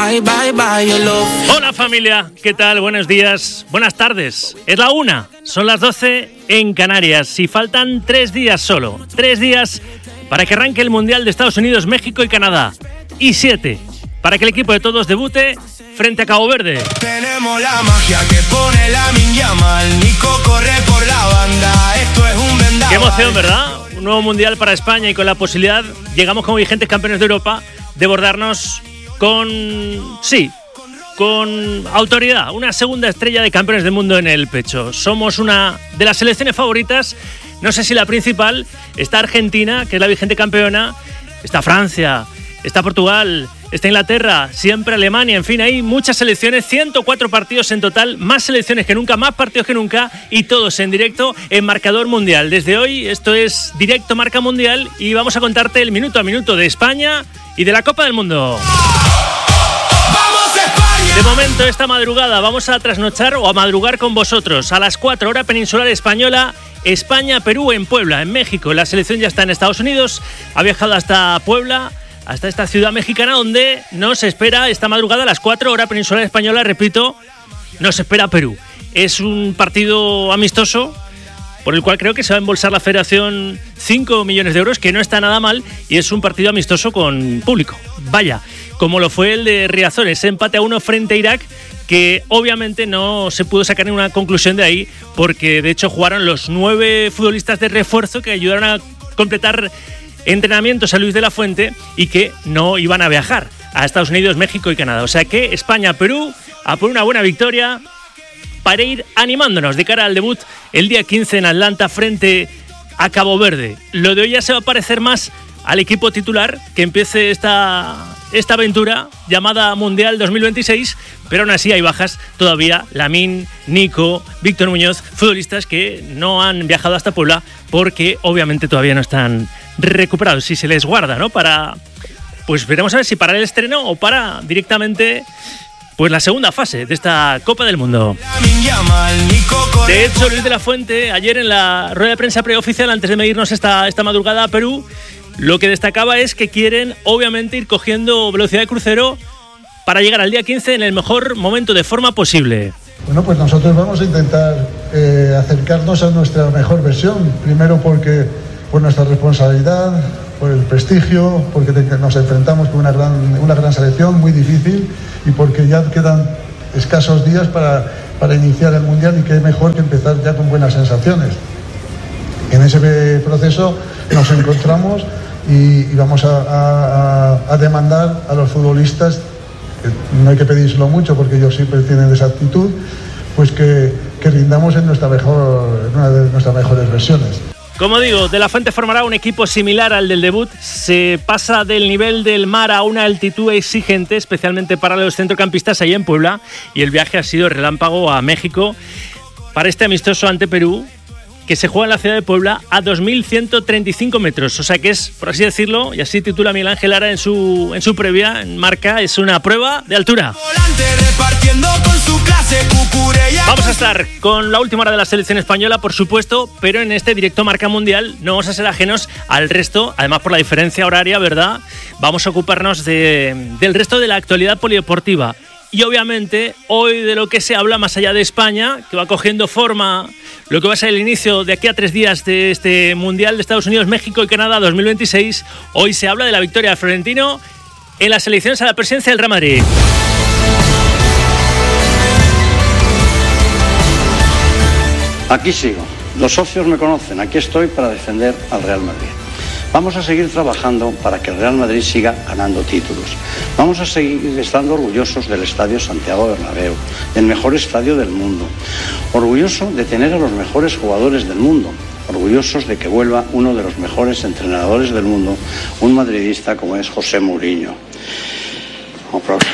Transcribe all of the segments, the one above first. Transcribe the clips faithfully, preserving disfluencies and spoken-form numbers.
bye, bye, bye, your love. Hola familia, ¿qué tal? Buenos días, buenas tardes. Es la una, son las doce en Canarias y faltan tres días solo. Tres días para que arranque el Mundial de Estados Unidos, México y Canadá. Y siete para que el equipo de todos debute frente a Cabo Verde. Tenemos la magia que pone la miñama, el Nico corre por la banda, esto es un vendaval. Qué emoción, ¿verdad? Un nuevo Mundial para España y con la posibilidad, llegamos como vigentes campeones de Europa, de bordarnos con, sí, con autoridad, una segunda estrella de campeones del mundo en el pecho. Somos una de las selecciones favoritas, no sé si la principal. Está Argentina, que es la vigente campeona, está Francia, está Portugal, está Inglaterra, siempre Alemania, en fin, hay muchas selecciones, ciento cuatro partidos en total, más selecciones que nunca, más partidos que nunca y todos en directo en Marcador Mundial. Desde hoy esto es Directo Marca Mundial y vamos a contarte el minuto a minuto de España y de la Copa del Mundo. ¡Vamos España! De momento, esta madrugada vamos a trasnochar o a madrugar con vosotros. A las cuatro, hora peninsular española, España-Perú en Puebla, en México. La selección ya está en Estados Unidos, ha viajado hasta Puebla, hasta esta ciudad mexicana donde nos espera esta madrugada a las cuatro, hora peninsular española, repito, nos espera Perú. Es un partido amistoso por el cual creo que se va a embolsar la federación cinco millones de euros, que no está nada mal, y es un partido amistoso con público. Vaya, como lo fue el de Riazor, ese empate a uno frente a Irak, que obviamente no se pudo sacar ninguna conclusión de ahí, porque de hecho jugaron los nueve futbolistas de refuerzo que ayudaron a completar entrenamientos a Luis de la Fuente y que no iban a viajar a Estados Unidos, México y Canadá. O sea que España-Perú a por una buena victoria para ir animándonos de cara al debut el día quince en Atlanta frente a Cabo Verde. Lo de hoy ya se va a parecer más al equipo titular que empiece esta, esta aventura llamada Mundial dos mil veintiséis, pero aún así hay bajas todavía. Lamine, Nico, Víctor Muñoz, futbolistas que no han viajado hasta Puebla porque obviamente todavía no están recuperados. Si se les guarda, ¿no? Para, pues veremos a ver si para el estreno o para directamente pues la segunda fase de esta Copa del Mundo. De hecho, Luis de la Fuente, ayer en la rueda de prensa preoficial, antes de medirnos esta, esta madrugada a Perú, lo que destacaba es que quieren, obviamente, ir cogiendo velocidad de crucero para llegar al día quince en el mejor momento de forma posible. Bueno, pues nosotros vamos a intentar eh, acercarnos a nuestra mejor versión. Primero porque por nuestra responsabilidad, por el prestigio, porque nos enfrentamos con una gran, una gran selección muy difícil y porque ya quedan escasos días para, para iniciar el Mundial y qué mejor que empezar ya con buenas sensaciones. En ese proceso nos encontramos y, y vamos a, a, a demandar a los futbolistas, que no hay que pedírselo mucho porque ellos siempre tienen esa actitud, pues que, que rindamos en nuestra mejor, en una de nuestras mejores versiones. Como digo, De la Fuente formará un equipo similar al del debut. Se pasa del nivel del mar a una altitud exigente, especialmente para los centrocampistas allá en Puebla, y el viaje ha sido relámpago a México para este amistoso ante Perú, que se juega en la ciudad de Puebla a dos mil ciento treinta y cinco metros. O sea que es, por así decirlo, y así titula Miguel Ángel Lara en su, en su previa, en Marca, es una prueba de altura. Vamos a estar con la última hora de la selección española, por supuesto, pero en este directo Marca Mundial no vamos a ser ajenos al resto, además por la diferencia horaria, ¿verdad? Vamos a ocuparnos de, del resto de la actualidad polideportiva. Y obviamente hoy de lo que se habla más allá de España, que va cogiendo forma lo que va a ser el inicio de aquí a tres días de este Mundial de Estados Unidos, México y Canadá dos mil veintiséis, hoy se habla de la victoria de Florentino en las elecciones a la presidencia del Real Madrid. Aquí sigo, los socios me conocen, aquí estoy para defender al Real Madrid. Vamos a seguir trabajando para que el Real Madrid siga ganando títulos. Vamos a seguir estando orgullosos del Estadio Santiago Bernabéu, del mejor estadio del mundo. Orgulloso de tener a los mejores jugadores del mundo. Orgullosos de que vuelva uno de los mejores entrenadores del mundo, un madridista como es José Mourinho. Aplausos.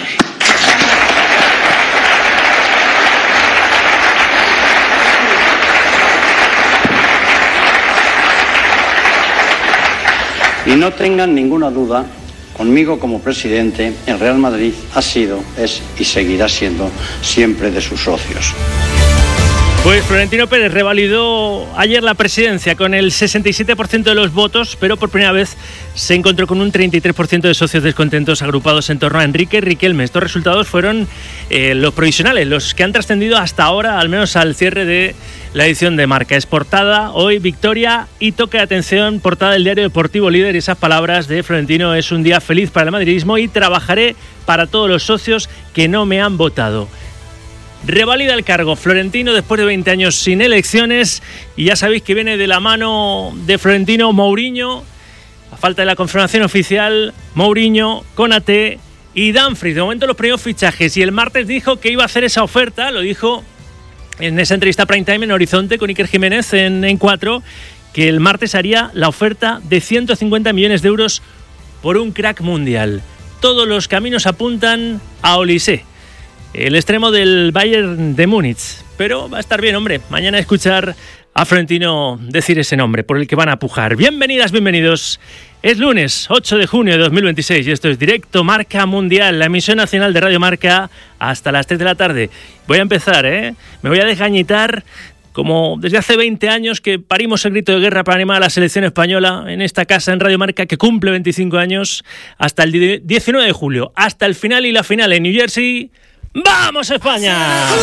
Y no tengan ninguna duda, conmigo como presidente, el Real Madrid ha sido, es y seguirá siendo siempre de sus socios. Pues Florentino Pérez revalidó ayer la presidencia con el sesenta y siete por ciento de los votos, pero por primera vez se encontró con un treinta y tres por ciento de socios descontentos agrupados en torno a Enrique Riquelme. Estos resultados fueron eh, los provisionales, los que han trascendido hasta ahora, al menos al cierre de la edición de Marca. Es portada hoy, victoria y toque de atención, portada del diario deportivo Líder, y esas palabras de Florentino: es un día feliz para el madridismo y trabajaré para todos los socios que no me han votado. Revalida el cargo Florentino después de veinte años sin elecciones, y ya sabéis que viene de la mano de Florentino Mourinho, a falta de la confirmación oficial, Mourinho, Konaté y Dumfries. De momento los primeros fichajes, y el martes dijo que iba a hacer esa oferta, lo dijo en esa entrevista prime time en Horizonte con Iker Jiménez en, en cuatro, que el martes haría la oferta de ciento cincuenta millones de euros por un crack mundial. Todos los caminos apuntan a Olise, el extremo del Bayern de Múnich. Pero va a estar bien, hombre, mañana escuchar a Florentino decir ese nombre por el que van a pujar. Bienvenidas, bienvenidos. Es lunes ocho de junio de dos mil veintiséis y esto es Directo Marca Mundial, la emisión nacional de Radio Marca, hasta las tres de la tarde. Voy a empezar, ¿eh? Me voy a desgañitar, como desde hace veinte años que parimos el grito de guerra para animar a la selección española en esta casa en Radio Marca, que cumple veinticinco años, hasta el diecinueve de julio, hasta el final y la final en New Jersey. ¡Vamos, España!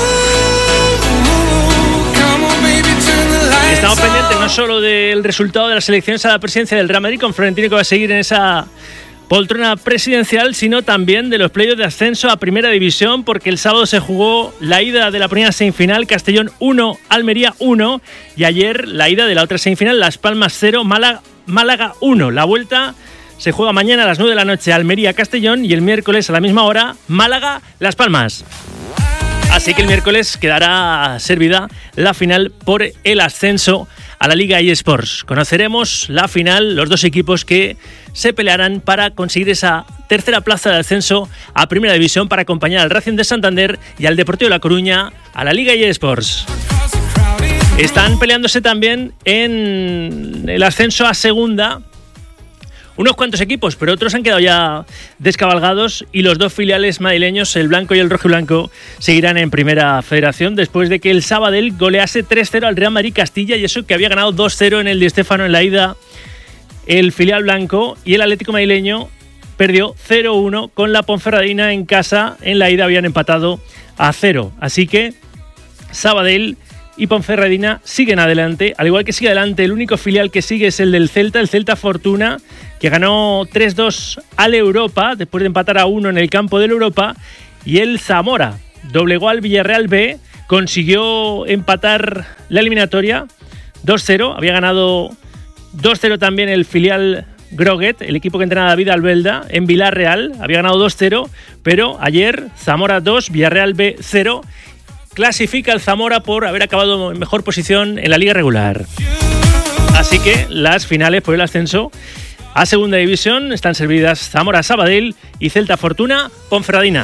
Estamos pendientes no solo del resultado de las elecciones a la presidencia del Real Madrid, con Florentino que va a seguir en esa poltrona presidencial, sino también de los playoffs de ascenso a Primera División, porque el sábado se jugó la ida de la primera semifinal, Castellón uno, Almería uno, y ayer la ida de la otra semifinal, Las Palmas cero, Málaga, Málaga uno. La vuelta se juega mañana a las nueve de la noche, Almería-Castellón, y el miércoles a la misma hora, Málaga-Las Palmas. Así que el miércoles quedará servida la final por el ascenso a la Liga eSports. Conoceremos la final, los dos equipos que se pelearán para conseguir esa tercera plaza de ascenso a Primera División, para acompañar al Racing de Santander y al Deportivo de La Coruña a la Liga eSports. Están peleándose también en el ascenso a Segunda unos cuantos equipos, pero otros han quedado ya descabalgados, y los dos filiales madrileños, el blanco y el rojo y blanco, seguirán en Primera Federación después de que el Sabadell golease tres cero al Real Madrid Castilla, y eso que había ganado dos cero en el Di Stéfano en la ida el filial blanco, y el Atlético madrileño perdió cero uno con la Ponferradina en casa. En la ida habían empatado a cero, así que Sabadell y Ponferradina siguen adelante, al igual que sigue adelante el único filial que sigue es el del Celta, el Celta Fortuna, que ganó tres dos al Europa después de empatar a uno en el campo del Europa, y el Zamora doblegó al Villarreal B, consiguió empatar la eliminatoria dos cero, había ganado dos cero también el filial Groguet, el equipo que entrena David Albelda, en Villarreal, había ganado dos cero, pero ayer Zamora dos, Villarreal B cero, clasifica el Zamora por haber acabado en mejor posición en la liga regular. Así que las finales por el ascenso a Segunda División están servidas: Zamora Sabadell y Celta Fortuna Ponferradina.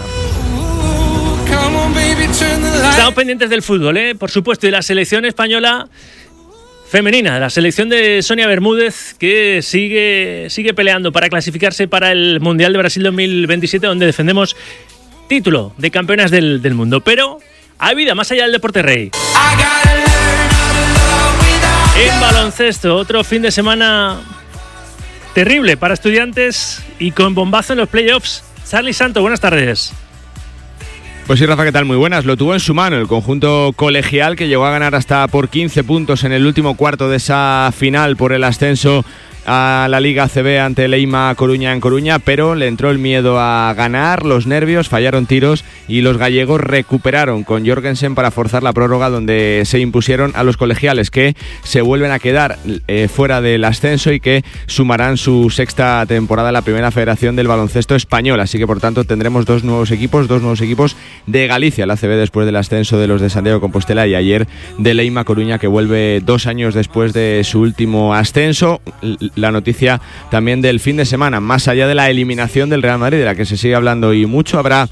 Estamos pendientes del fútbol, ¿eh? Por supuesto, y la selección española femenina, la selección de Sonia Bermúdez, que sigue, sigue peleando para clasificarse para el Mundial de Brasil dos mil veintisiete, donde defendemos título de campeonas del, del mundo. Pero hay vida más allá del deporte rey. En baloncesto, otro fin de semana terrible para Estudiantes y con bombazo en los playoffs. Charly Santo, buenas tardes. Pues sí, Rafa, ¿qué tal? Muy buenas. Lo tuvo en su mano el conjunto colegial, que llegó a ganar hasta por quince puntos en el último cuarto de esa final por el ascenso a la Liga A C B ante el Eima Coruña en Coruña, pero le entró el miedo a ganar, los nervios, fallaron tiros y los gallegos recuperaron con Jorgensen para forzar la prórroga, donde se impusieron a los colegiales, que se vuelven a quedar eh, fuera del ascenso y que sumarán su sexta temporada en la Primera Federación del Baloncesto Español. Así que por tanto tendremos dos nuevos equipos, dos nuevos equipos de Galicia, la A C B, después del ascenso de los de Santiago de Compostela, y ayer del Eima Coruña, que vuelve dos años después de su último ascenso. La noticia también del fin de semana, más allá de la eliminación del Real Madrid, de la que se sigue hablando y mucho, habrá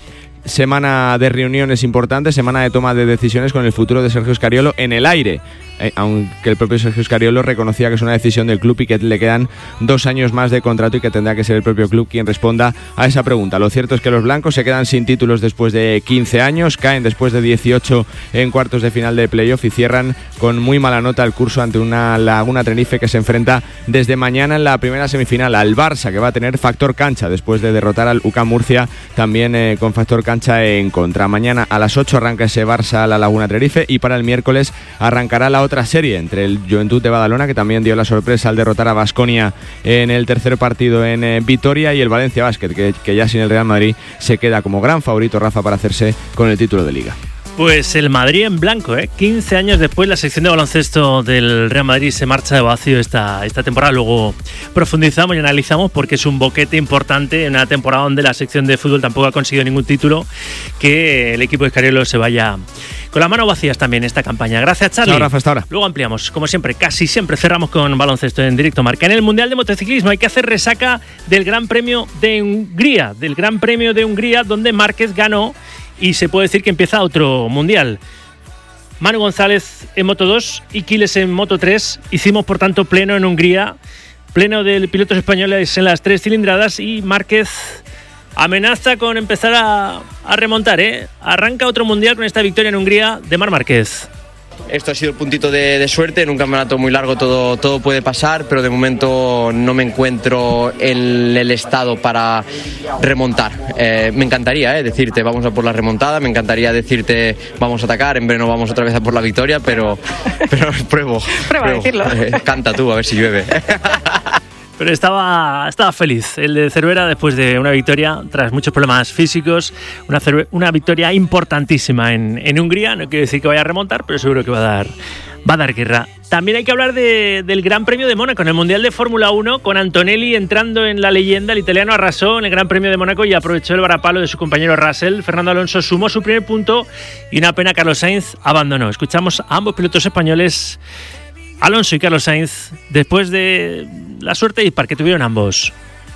semana de reuniones importantes, semana de toma de decisiones con el futuro de Sergio Scariolo en el aire. Eh, aunque el propio Sergio Scariolo reconocía que es una decisión del club y que le quedan dos años más de contrato y que tendrá que ser el propio club quien responda a esa pregunta. Lo cierto es que los blancos se quedan sin títulos después de quince años, caen después de dieciocho en cuartos de final de playoff y cierran con muy mala nota el curso ante una Laguna Tenerife que se enfrenta desde mañana en la primera semifinal al Barça, que va a tener factor cancha después de derrotar al U C A M Murcia, también eh, con factor cancha en contra. Mañana a las ocho arranca ese Barça a la Laguna Tenerife y para el miércoles arrancará la otra serie entre el Juventud de Badalona, que también dio la sorpresa al derrotar a Baskonia en el tercer partido en eh, Vitoria, y el Valencia Basket, que, que ya sin el Real Madrid se queda como gran favorito, Rafa, para hacerse con el título de Liga. Pues el Madrid en blanco, ¿eh? quince años después la sección de baloncesto del Real Madrid se marcha de vacío esta, esta temporada. Luego profundizamos y analizamos porque es un boquete importante en una temporada donde la sección de fútbol tampoco ha conseguido ningún título, que el equipo de Scariolo se vaya con las manos vacías también esta campaña. Gracias, Charly. Chao, Rafa, hasta ahora. Luego ampliamos, como siempre, casi siempre cerramos con baloncesto en Directo Marca. En el Mundial de Motociclismo hay que hacer resaca del Gran Premio de Hungría, del Gran Premio de Hungría donde Márquez ganó y se puede decir que empieza otro mundial. Manu González en Moto dos y Quiles en Moto tres. Hicimos, por tanto, pleno en Hungría, pleno de pilotos españoles en las tres cilindradas, y Márquez amenaza con empezar a, a remontar, ¿eh? Arranca otro mundial con esta victoria en Hungría de Marc Márquez. Esto ha sido el puntito de, de suerte. En un campeonato muy largo todo, todo puede pasar, pero de momento no me encuentro en el estado para remontar. Eh, me encantaría eh, decirte vamos a por la remontada, me encantaría decirte vamos a atacar, en verano vamos otra vez a por la victoria, pero, pero pruebo. Prueba a decirlo. Eh, canta tú, a ver si llueve. Pero estaba, estaba feliz el de Cervera después de una victoria tras muchos problemas físicos. Una, una victoria importantísima en, en Hungría. No quiero decir que vaya a remontar, pero seguro que va a dar, va a dar guerra. También hay que hablar de, del Gran Premio de Mónaco, en el Mundial de Fórmula uno, con Antonelli entrando en la leyenda. El italiano arrasó en el Gran Premio de Mónaco y aprovechó el varapalo de su compañero Russell. Fernando Alonso sumó su primer punto y una pena Carlos Sainz abandonó. Escuchamos a ambos pilotos españoles, Alonso y Carlos Sainz, después de la suerte dispar que tuvieron ambos.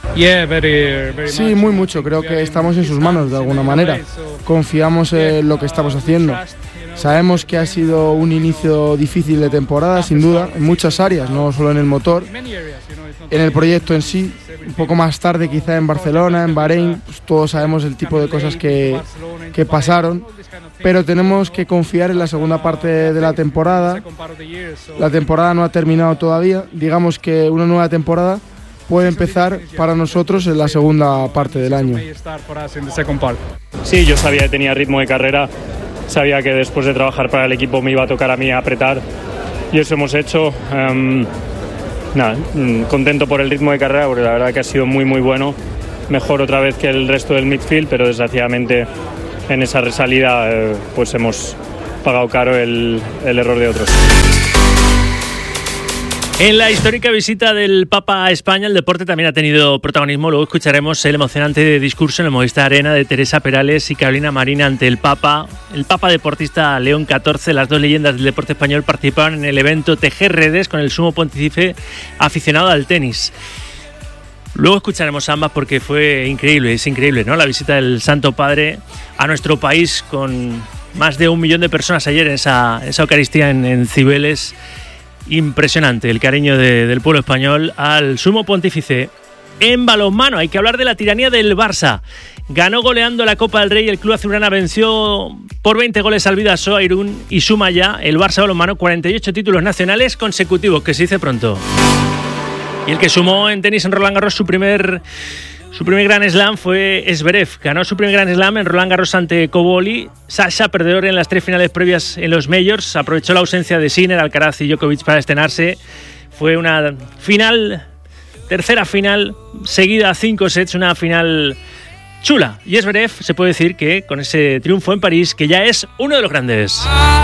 Sí, muy mucho. Creo que estamos en sus manos de alguna manera. Confiamos en lo que estamos haciendo. Sabemos que ha sido un inicio difícil de temporada, sin duda, en muchas áreas, no solo en el motor, en el proyecto en sí. Un poco más tarde, quizá en Barcelona, en Bahrein, pues todos sabemos el tipo de cosas que, que pasaron, pero tenemos que confiar en la segunda parte de la temporada. La temporada no ha terminado todavía, digamos que una nueva temporada puede empezar para nosotros en la segunda parte del año. Sí, yo sabía que tenía ritmo de carrera, sabía que después de trabajar para el equipo me iba a tocar a mí apretar, y eso hemos hecho. Um, Nada, contento por el ritmo de carrera, porque la verdad que ha sido muy muy bueno, mejor otra vez que el resto del midfield, pero desgraciadamente en esa resalida eh, pues hemos pagado caro el, el error de otros. En la histórica visita del Papa a España, el deporte también ha tenido protagonismo. Luego escucharemos el emocionante discurso en el Movistar Arena de Teresa Perales y Carolina Marín ante el Papa. El Papa deportista León catorce, las dos leyendas del deporte español, participaron en el evento Tejer Redes con el sumo pontífice aficionado al tenis. Luego escucharemos a ambas porque fue increíble, es increíble, ¿no? La visita del Santo Padre a nuestro país con más de un millón de personas ayer en esa, esa Eucaristía en, en Cibeles. Impresionante el cariño de, del pueblo español al sumo pontífice. En balonmano hay que hablar de la tiranía del Barça. Ganó goleando la Copa del Rey, el club azulgrana venció por veinte goles al Bidasoa Irún y suma ya el Barça balonmano cuarenta y ocho títulos nacionales consecutivos, que se dice pronto. Y el que sumó en tenis en Roland Garros su primer Su primer Grand Slam fue Zverev. Ganó su primer Grand Slam en Roland Garros ante Koboli. Sasha, perdedor en las tres finales previas en los Majors, aprovechó la ausencia de Sinner, Alcaraz y Djokovic para estrenarse. Fue una final, tercera final, seguida a cinco sets, una final chula. Y Zverev se puede decir que con ese triunfo en París, que ya es uno de los grandes.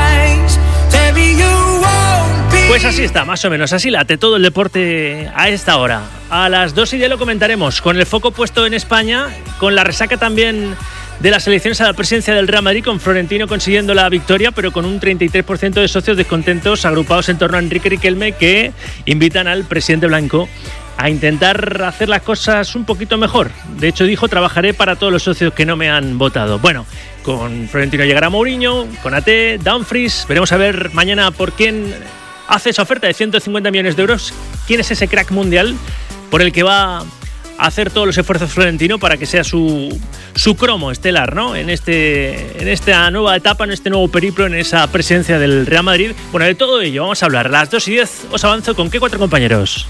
Pues así está, más o menos, así late todo el deporte a esta hora. A las dos y diez lo comentaremos, con el foco puesto en España, con la resaca también de las elecciones a la presidencia del Real Madrid, con Florentino consiguiendo la victoria, pero con un treinta y tres por ciento de socios descontentos agrupados en torno a Enrique Riquelme, que invitan al presidente blanco a intentar hacer las cosas un poquito mejor. De hecho, dijo, trabajaré para todos los socios que no me han votado. Bueno, con Florentino llegará Mourinho, con A T, Dumfries. Veremos a ver mañana por quién hace esa oferta de ciento cincuenta millones de euros. ¿Quién es ese crack mundial por el que va a hacer todos los esfuerzos Florentino para que sea su, su cromo estelar, ¿no? En, este, en esta nueva etapa, en este nuevo periplo, en esa presidencia del Real Madrid? Bueno, de todo ello vamos a hablar. A las dos y diez os avanzo con qué cuatro compañeros.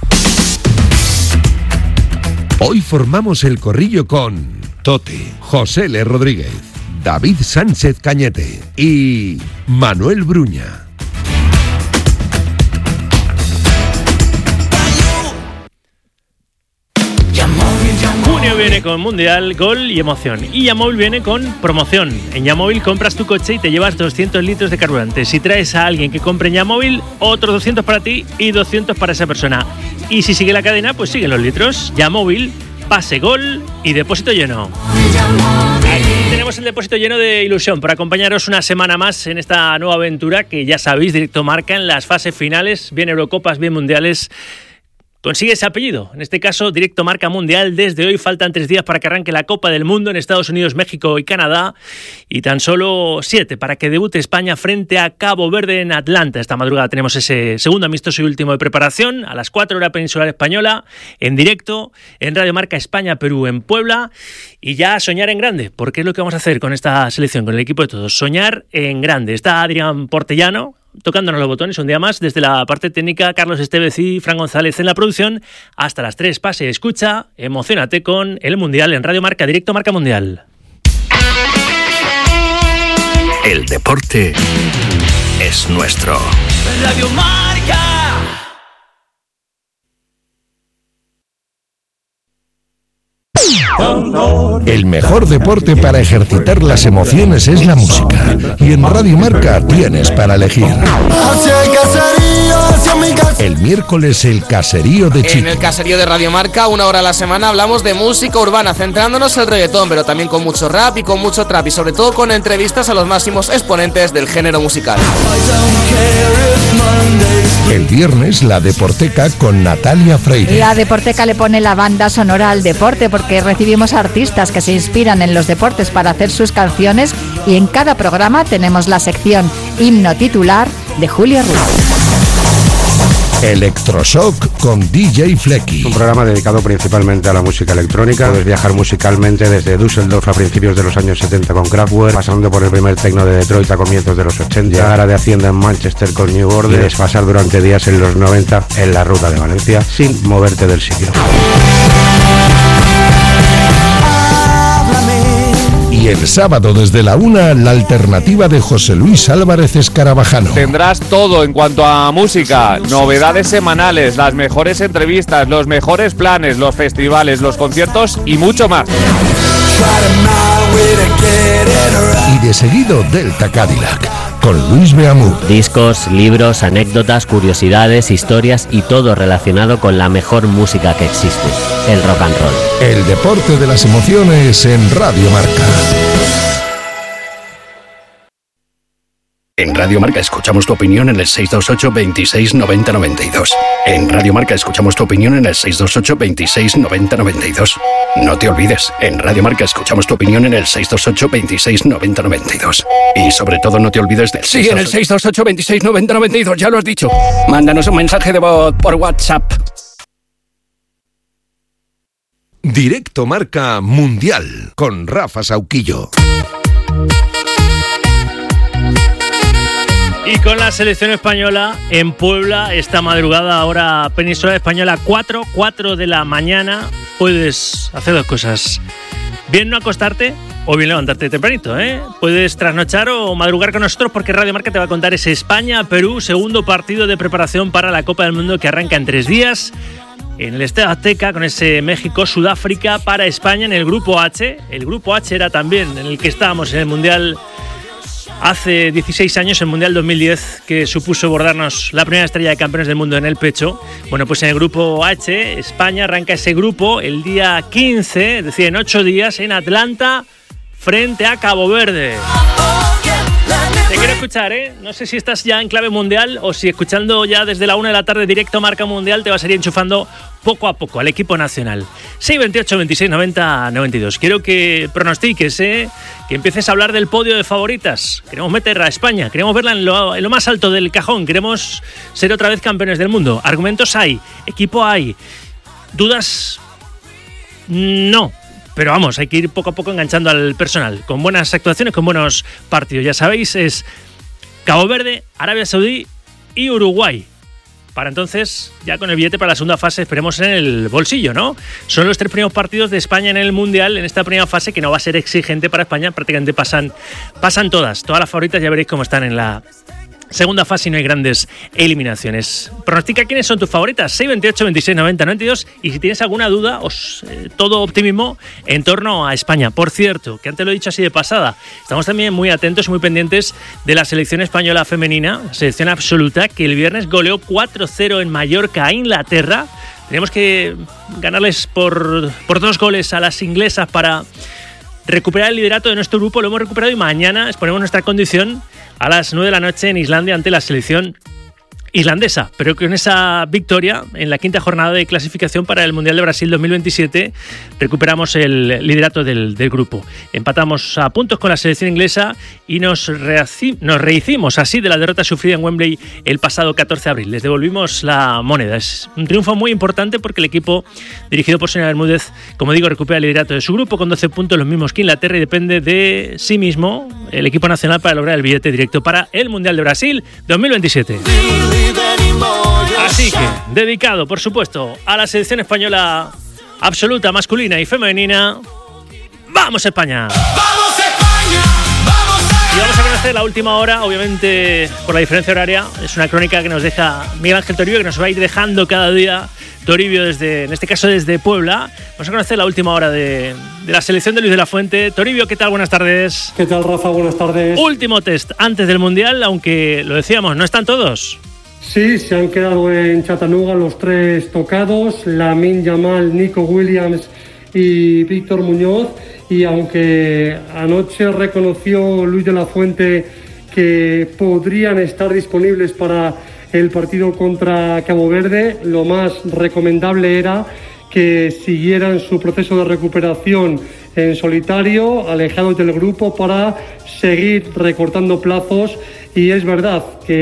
Hoy formamos el corrillo con Tote, José L. Rodríguez, David Sánchez Cañete y Manuel Bruña. Junio viene con Mundial, Gol y Emoción. Y Yamóvil viene con promoción. En Yamóvil compras tu coche y te llevas doscientos litros de carburante. Si traes a alguien que compre en Yamóvil, otros doscientos para ti y doscientos para esa persona. Y si sigue la cadena, pues siguen los litros. Yamóvil, pase, gol y depósito lleno. Aquí tenemos el depósito lleno de ilusión para acompañaros una semana más en esta nueva aventura que ya sabéis, Directo Marca en las fases finales, bien Eurocopas, bien Mundiales. Consigue ese apellido, en este caso Directo Marca Mundial. Desde hoy faltan tres días para que arranque la Copa del Mundo en Estados Unidos, México y Canadá, y tan solo siete para que debute España frente a Cabo Verde en Atlanta. Esta madrugada tenemos ese segundo amistoso y último de preparación a las cuatro hora peninsular española, en directo en Radio Marca España-Perú en Puebla, y ya soñar en grande, porque es lo que vamos a hacer con esta selección, con el equipo de todos, soñar en grande. Está Adrián Portellano tocándonos los botones un día más, desde la parte técnica Carlos Estevez y Fran González en la producción. Hasta las tres, pase, escucha, emocionate con el Mundial en Radio Marca, Directo Marca Mundial. El deporte es nuestro. Radio Marca. El mejor deporte para ejercitar las emociones es la música. Y en Radio Marca tienes para elegir. El miércoles el caserío de Chico. En el caserío de Radio Marca, una hora a la semana, hablamos de música urbana, centrándonos en el reggaetón, pero también con mucho rap y con mucho trap, y sobre todo con entrevistas a los máximos exponentes del género musical. El viernes la Deporteca con Natalia Freire. La Deporteca le pone la banda sonora al deporte, porque recibimos artistas que se inspiran en los deportes para hacer sus canciones, y en cada programa tenemos la sección Himno Titular de Julio Ruiz. Electroshock con D J Flecky. Un programa dedicado principalmente a la música electrónica. Puedes viajar musicalmente desde Düsseldorf a principios de los años setenta con Kraftwerk, pasando por el primer techno de Detroit a comienzos de los ochenta, llegar a de Hacienda en Manchester con New Order y desfasar durante días en los noventa en la ruta de Valencia sin moverte del sitio. Y el sábado desde la una, la alternativa de José Luis Álvarez Escarabajano. Tendrás todo en cuanto a música, novedades semanales, las mejores entrevistas, los mejores planes, los festivales, los conciertos y mucho más. Y de seguido Delta Cadillac con Luis Beamú. Discos, libros, anécdotas, curiosidades, historias y todo relacionado con la mejor música que existe, el rock and roll. El deporte de las emociones en Radio Marca. En Radio Marca escuchamos tu opinión en el seis dos ocho, veintiséis, noventa, noventa y dos. En Radio Marca escuchamos tu opinión en el seis dos ocho, veintiséis, noventa, noventa y dos. No te olvides, en Radio Marca escuchamos tu opinión en el seis dos ocho, veintiséis, noventa, noventa y dos. Y sobre todo no te olvides del Sí, en el seis dos ocho, veintiséis, noventa, noventa y dos, ya lo has dicho. Mándanos un mensaje de voz por WhatsApp. Directo Marca Mundial con Rafa Sauquillo. Y con la selección española en Puebla esta madrugada, ahora península española, cuatro, cuatro de la mañana, puedes hacer dos cosas. Bien no acostarte o bien levantarte tempranito, ¿eh? Puedes trasnochar o madrugar con nosotros, porque Radio Marca te va a contar ese España-Perú, segundo partido de preparación para la Copa del Mundo que arranca en tres días. En el Estadio Azteca, con ese México-Sudáfrica para España en el Grupo H. El Grupo H era también en el que estábamos en el Mundial hace dieciséis años, el Mundial dos mil diez, que supuso bordarnos la primera estrella de campeones del mundo en el pecho. Bueno, pues en el Grupo H, España arranca ese grupo el día quince, es decir, en ocho días, en Atlanta, frente a Cabo Verde. Te quiero escuchar, ¿eh? No sé si estás ya en clave mundial o si escuchando ya desde la una de la tarde directo Marca Mundial te vas a ir enchufando poco a poco al equipo nacional. seis veintiocho, veintiséis, noventa, noventa y dos. Quiero que pronostiques, ¿eh? Que empieces a hablar del podio de favoritas. Queremos meter a España, queremos verla en lo, en lo más alto del cajón, queremos ser otra vez campeones del mundo. Argumentos hay, equipo hay, dudas no. Pero vamos, hay que ir poco a poco enganchando al personal, con buenas actuaciones, con buenos partidos. Ya sabéis, es Cabo Verde, Arabia Saudí y Uruguay. Para entonces, ya con el billete para la segunda fase, esperemos en el bolsillo, ¿no? Son los tres primeros partidos de España en el Mundial, en esta primera fase, que no va a ser exigente para España. Prácticamente pasan, pasan todas. Todas las favoritas ya veréis cómo están en la segunda fase y no hay grandes eliminaciones. Pronostica quiénes son tus favoritas, seis veintiocho, veintiséis, noventa, noventa y dos, y si tienes alguna duda, os, eh, todo optimismo en torno a España. Por cierto, que antes lo he dicho así de pasada, estamos también muy atentos y muy pendientes de la selección española femenina, la selección absoluta, que el viernes goleó cuatro cero en Mallorca a Inglaterra. Tenemos que ganarles por, por dos goles a las inglesas para recuperar el liderato de nuestro grupo. Lo hemos recuperado y mañana exponemos nuestra condición a las nueve de la noche en Islandia ante la selección islandesa, pero con esa victoria en la quinta jornada de clasificación para el Mundial de Brasil dos mil veintisiete recuperamos el liderato del, del grupo. Empatamos a puntos con la selección inglesa y nos, rehaci- nos rehicimos así de la derrota sufrida en Wembley el pasado catorce de abril. Les devolvimos la moneda. Es un triunfo muy importante porque el equipo dirigido por Sonia Bermúdez, como digo, recupera el liderato de su grupo con doce puntos, los mismos que Inglaterra, y depende de sí mismo el equipo nacional para lograr el billete directo para el Mundial de Brasil dos mil veintisiete. Así que, dedicado, por supuesto, a la selección española absoluta, masculina y femenina, ¡vamos España! ¡Vamos España! ¡Vamos a... Y vamos a conocer la última hora, obviamente por la diferencia horaria. Es una crónica que nos deja Miguel Ángel Toribio, que nos va a ir dejando cada día Toribio, desde, en este caso desde Puebla. Vamos a conocer la última hora de, de la selección de Luis de la Fuente. Toribio, ¿qué tal? Buenas tardes. ¿Qué tal, Rafa? Buenas tardes. Último test antes del Mundial, aunque lo decíamos, no están todos. Sí, se han quedado en Chattanooga los tres tocados, Lamine Yamal, Nico Williams y Víctor Muñoz, y aunque anoche reconoció Luis de la Fuente que podrían estar disponibles para el partido contra Cabo Verde, lo más recomendable era que siguieran su proceso de recuperación en solitario, alejados del grupo, para seguir recortando plazos. Y es verdad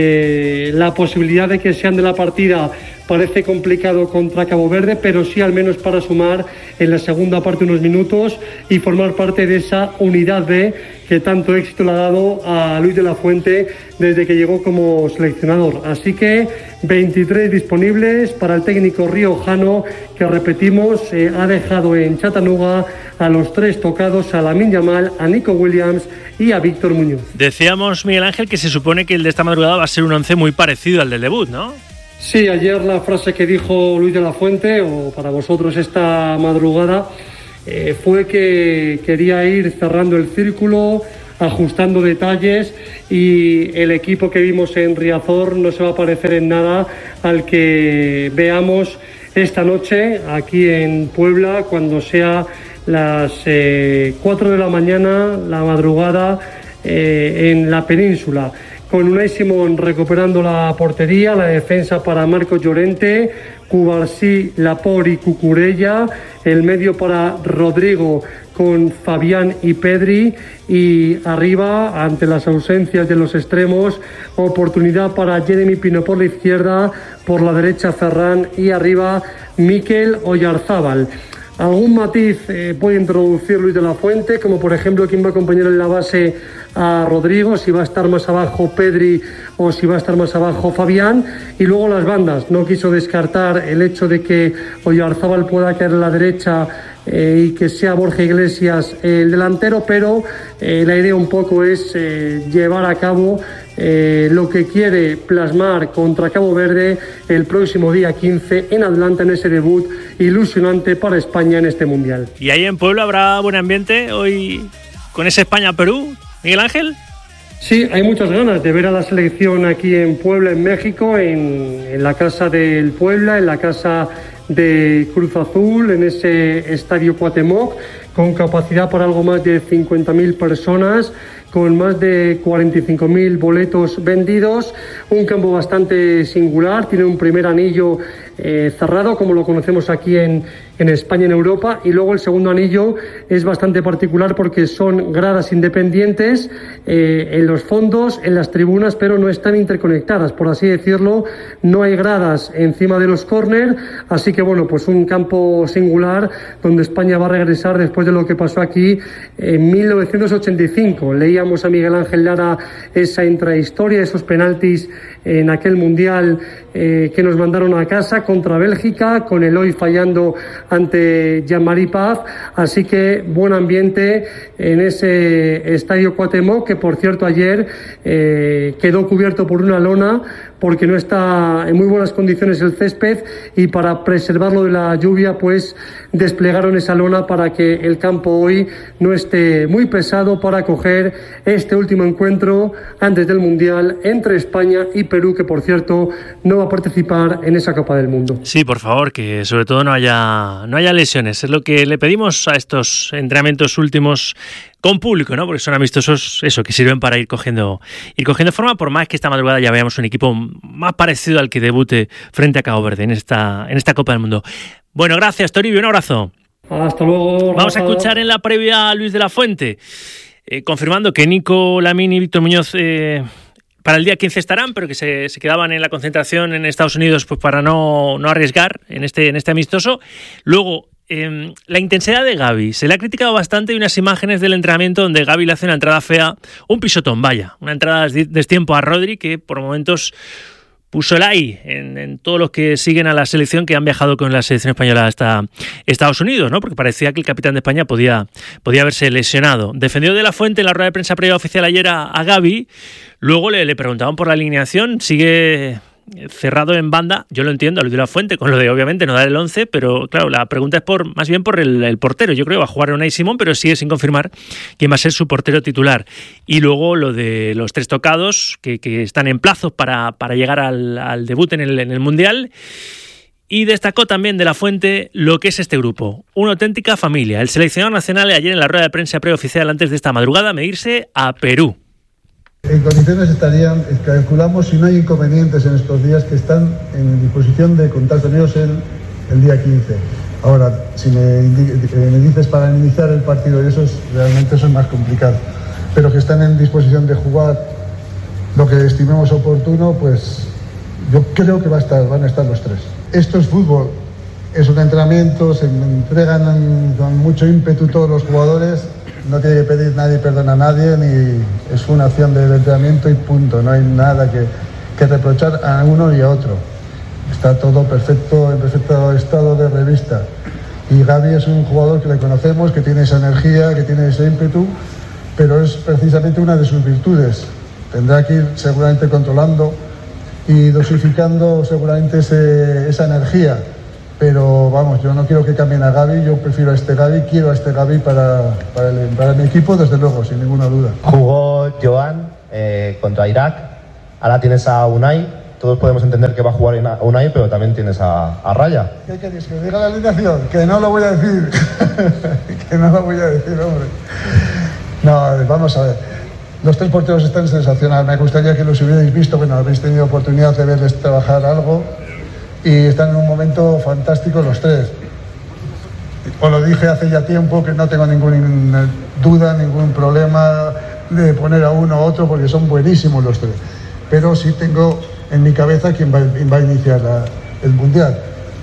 que la posibilidad de que sean de la partida parece complicado contra Cabo Verde, pero sí al menos para sumar en la segunda parte unos minutos y formar parte de esa unidad B que tanto éxito le ha dado a Luis de la Fuente desde que llegó como seleccionador. Así que veintitrés disponibles para el técnico riojano, que repetimos, eh, ha dejado en Chattanooga a los tres tocados, a Lamine Yamal, a Nico Williams y a Víctor Muñoz. Decíamos, Miguel Ángel, que se supone que el de esta madrugada va a ser un once muy parecido al del debut, ¿no? Sí, ayer la frase que dijo Luis de la Fuente, o para vosotros esta madrugada, eh, fue que quería ir cerrando el círculo, ajustando detalles, y el equipo que vimos en Riazor no se va a parecer en nada al que veamos esta noche aquí en Puebla, cuando sea las eh, cuatro de la mañana, la madrugada, eh, en la península, con Unai Simón recuperando la portería, la defensa para Marcos Llorente, Cubarsí, Laporte y Cucurella, el medio para Rodrigo con Fabián y Pedri, y arriba, ante las ausencias de los extremos, oportunidad para Jeremy Pino por la izquierda, por la derecha Ferran, y arriba Mikel Oyarzábal. Algún matiz eh, puede introducir Luis de la Fuente, como por ejemplo quién va a acompañar en la base a Rodrigo, si va a estar más abajo Pedri o si va a estar más abajo Fabián, y luego las bandas. No quiso descartar el hecho de que Oyarzábal pueda caer a la derecha eh, y que sea Borja Iglesias el delantero, pero eh, la idea un poco es eh, llevar a cabo eh, lo que quiere plasmar contra Cabo Verde el próximo día quince en Atlanta, en ese debut ilusionante para España en este Mundial. ¿Y ahí en Puebla habrá buen ambiente hoy con ese España-Perú, Miguel Ángel? Sí, hay muchas ganas de ver a la selección aquí en Puebla, en México, en, en la casa del Puebla, en la casa de Cruz Azul en ese estadio Cuauhtémoc, con capacidad para algo más de cincuenta mil personas, con más de cuarenta y cinco mil boletos vendidos, un campo bastante singular, tiene un primer anillo eh, cerrado, como lo conocemos aquí en, en España, en Europa, y luego el segundo anillo es bastante particular porque son gradas independientes eh, en los fondos, en las tribunas, pero no están interconectadas, por así decirlo, no hay gradas encima de los córner, así que bueno, pues un campo singular donde España va a regresar después de lo que pasó aquí en mil novecientos ochenta y cinco. Leíamos a Miguel Ángel Lara esa intrahistoria, esos penaltis en aquel mundial eh, que nos mandaron a casa contra Bélgica, con Eloy fallando ante Jean-Marie Paz, así que buen ambiente en ese estadio Cuauhtémoc, que por cierto ayer eh, quedó cubierto por una lona porque no está en muy buenas condiciones el césped, y para preservarlo de la lluvia pues desplegaron esa lona para que el campo hoy no esté muy pesado para acoger este último encuentro antes del Mundial entre España y Perú, que por cierto no va a participar en esa Copa del Mundo. Sí, por favor, que sobre todo no haya, no haya lesiones. Es lo que le pedimos a estos entrenamientos últimos con público, ¿no? Porque son amistosos, eso, que sirven para ir cogiendo, ir cogiendo forma, por más que esta madrugada ya veamos un equipo más parecido al que debute frente a Cabo Verde en esta, en esta Copa del Mundo. Bueno, gracias, Toribio, un abrazo. Hasta luego. Vamos a escuchar en la previa a Luis de la Fuente, eh, confirmando que Nico Lamín y Víctor Muñoz eh, para el día quince estarán, pero que se, se quedaban en la concentración en Estados Unidos pues para no, no arriesgar en este, en este amistoso. Luego, Eh, la intensidad de Gavi, se le ha criticado bastante, y unas imágenes del entrenamiento donde Gavi le hace una entrada fea, un pisotón, vaya, una entrada de destiempo a Rodri, que por momentos puso el ahí en, en todos los que siguen a la selección, que han viajado con la selección española hasta Estados Unidos, ¿no? Porque parecía que el capitán de España podía, podía haberse lesionado. Defendió de la Fuente en la rueda de prensa previa oficial ayer a, a Gavi. Luego le, le preguntaban por la alineación, sigue cerrado en banda. Yo lo entiendo a Luis de la Fuente con lo de obviamente no dar el once, pero claro, la pregunta es por más bien por el, el portero. Yo creo que va a jugar Unai Simón, pero sigue sin confirmar quién va a ser su portero titular. Y luego lo de los tres tocados que, que están en plazos para, para llegar al, al debut en el, en el Mundial. Y destacó también de la Fuente lo que es este grupo, una auténtica familia. El seleccionador nacional ayer en la rueda de prensa preoficial antes de esta madrugada medirse a Perú. En condiciones estarían, calculamos, si no hay inconvenientes en estos días, que están en disposición de contar con ellos el, el día quince. Ahora, si me, me dices para iniciar el partido, y eso es, realmente eso es más complicado, pero que están en disposición de jugar lo que estimemos oportuno, pues yo creo que va a estar, van a estar los tres. Esto es fútbol, es un entrenamiento, se entregan con mucho ímpetu todos los jugadores. No tiene que pedir nadie perdón a nadie, ni es una acción del entrenamiento y punto. No hay nada que, que reprochar a uno y a otro. Está todo perfecto, en perfecto estado de revista. Y Gavi es un jugador que le conocemos, que tiene esa energía, que tiene ese ímpetu, pero es precisamente una de sus virtudes. Tendrá que ir seguramente controlando y dosificando seguramente ese, esa energía. Pero vamos, yo no quiero que cambien a Gavi, yo prefiero a este Gavi, quiero a este Gavi para, para, el, para mi equipo, desde luego, sin ninguna duda. Jugó Joan eh, contra Irak, ahora tienes a Unai, todos podemos entender que va a jugar a Unai, pero también tienes a, a Raya. ¿Qué queréis? ¿Que diga la alineación? Que no lo voy a decir, que no lo voy a decir, hombre. No, vamos a ver, los tres porteros están sensacionales, me gustaría que los hubierais visto, bueno, habéis tenido oportunidad de verles trabajar algo. Y están en un momento fantástico los tres. Os lo dije hace ya tiempo que no tengo ninguna duda, ningún problema de poner a uno u otro, porque son buenísimos los tres. Pero sí tengo en mi cabeza quién va, quién va a iniciar la, el Mundial.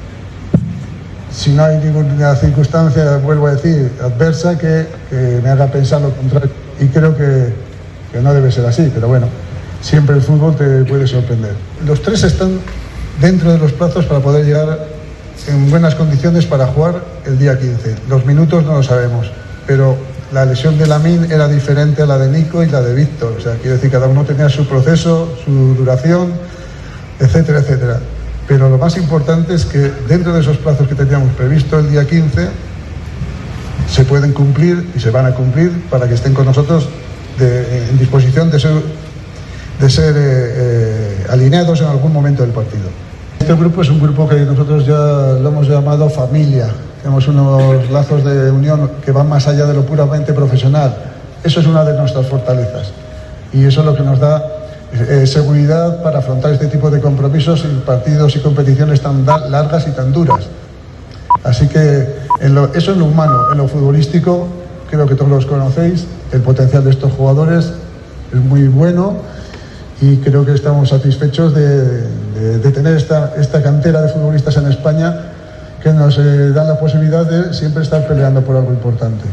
Si no hay ninguna circunstancia, vuelvo a decir, adversa, que, que me haga pensar lo contrario. Y creo que, que no debe ser así, pero bueno, siempre el fútbol te puede sorprender. Los tres están dentro de los plazos para poder llegar en buenas condiciones para jugar el día quince. Los minutos no lo sabemos, pero la lesión de Lamín era diferente a la de Nico y la de Víctor. O sea, quiero decir, cada uno tenía su proceso, su duración, etcétera, etcétera. Pero lo más importante es que dentro de esos plazos que teníamos previsto el día quince, se pueden cumplir y se van a cumplir para que estén con nosotros de, en disposición de ser, de ser eh, eh, alineados en algún momento del partido. Este grupo es un grupo que nosotros ya lo hemos llamado familia. Tenemos unos lazos de unión que van más allá de lo puramente profesional. Eso es una de nuestras fortalezas. Y eso es lo que nos da eh, seguridad para afrontar este tipo de compromisos y partidos y competiciones tan largas y tan duras. Así que en lo, eso en lo humano, en lo futbolístico, creo que todos los conocéis, el potencial de estos jugadores es muy bueno y creo que estamos satisfechos de, de, de tener esta, esta cantera de futbolistas en España que nos eh, dan la posibilidad de siempre estar peleando por algo importante.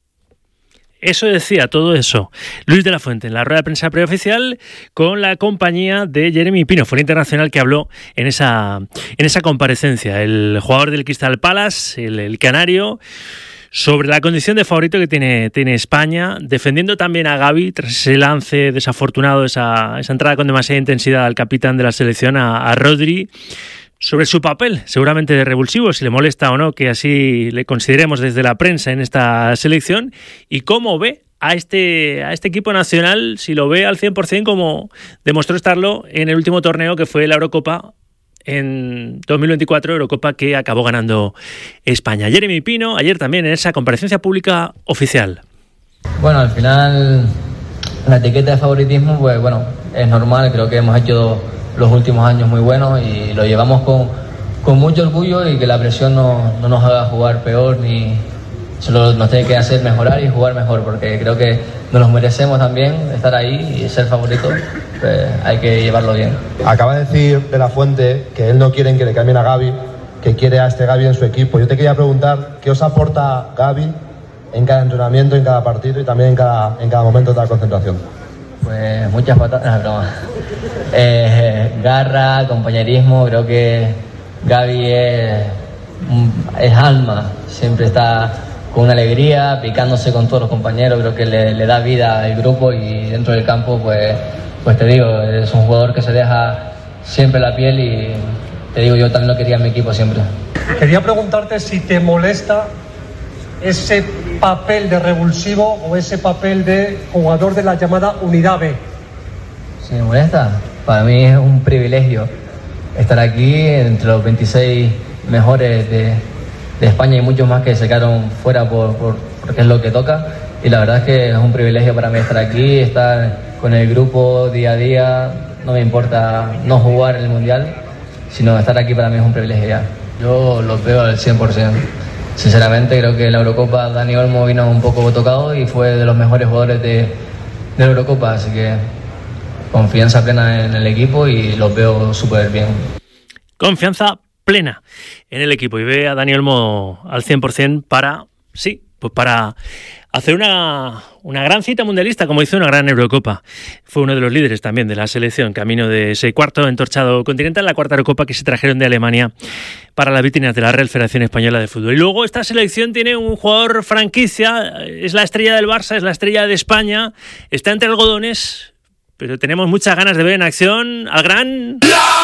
Eso decía, todo eso, Luis de la Fuente en la rueda de prensa preoficial con la compañía de Jeremy Pino, fuera internacional, que habló en esa, en esa comparecencia. El jugador del Crystal Palace, el, el canario, sobre la condición de favorito que tiene, tiene España, defendiendo también a Gavi tras ese lance desafortunado, esa, esa entrada con demasiada intensidad al capitán de la selección, a, a Rodri, sobre su papel, seguramente de revulsivo, si le molesta o no que así le consideremos desde la prensa en esta selección, y cómo ve a este, a este equipo nacional, si lo ve al cien por ciento como demostró estarlo en el último torneo que fue la Eurocopa en dos mil veinticuatro, Eurocopa que acabó ganando España. Jeremy Pino, ayer también en esa comparecencia pública oficial. Bueno, al final la etiqueta de favoritismo, pues bueno, es normal, creo que hemos hecho los últimos años muy buenos y lo llevamos con, con mucho orgullo, y que la presión no, no nos haga jugar peor, ni solo nos tiene que hacer mejorar y jugar mejor, porque creo que nos los merecemos también, estar ahí y ser favoritos, pues hay que llevarlo bien. Acaba de decir de la Fuente que él no quiere que le cambien a Gavi, que quiere a este Gavi en su equipo. Yo te quería preguntar, ¿qué os aporta Gavi en cada entrenamiento, en cada partido y también en cada, en cada momento de la concentración? Pues muchas patadas, no, broma. Eh, garra, compañerismo, creo que Gavi es, es alma, siempre está con una alegría, picándose con todos los compañeros, creo que le, le da vida al grupo, y dentro del campo, pues, pues te digo, es un jugador que se deja siempre la piel, y te digo, yo también lo quería en mi equipo siempre. Quería preguntarte si te molesta ese papel de revulsivo o ese papel de jugador de la llamada Unidad B. ¿Sí me molesta? Para mí es un privilegio estar aquí entre los veintiséis mejores de, de España, y muchos más que se quedaron fuera por, por, porque es lo que toca, y la verdad es que es un privilegio para mí estar aquí, estar con el grupo día a día. No me importa no jugar en el Mundial, sino estar aquí para mí es un privilegio ya. Yo lo veo al cien por ciento. Sinceramente creo que en la Eurocopa Dani Olmo vino un poco tocado y fue de los mejores jugadores de, de la Eurocopa, así que confianza plena en el equipo y los veo súper bien. Confianza plena en el equipo, y ve a Dani Olmo al cien por ciento para, sí, pues para hacer una, una gran cita mundialista, como hizo una gran Eurocopa. Fue uno de los líderes también de la selección, camino de ese cuarto entorchado continental, la cuarta Eurocopa que se trajeron de Alemania para las vitrinas de la Real Federación Española de Fútbol. Y luego esta selección tiene un jugador franquicia, es la estrella del Barça, es la estrella de España, está entre algodones, pero tenemos muchas ganas de ver en acción al gran...